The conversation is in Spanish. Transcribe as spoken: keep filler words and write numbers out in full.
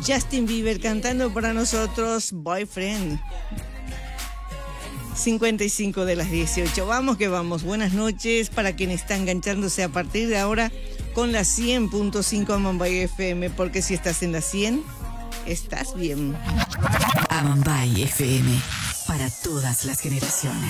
Justin Bieber cantando para nosotros Boyfriend. cincuenta y cinco de las dieciocho. Vamos que vamos. Buenas noches para quien está enganchándose a partir de ahora con la cien punto cinco Amambay F M, porque si estás en la cien, estás bien. Amambay F M, para todas las generaciones.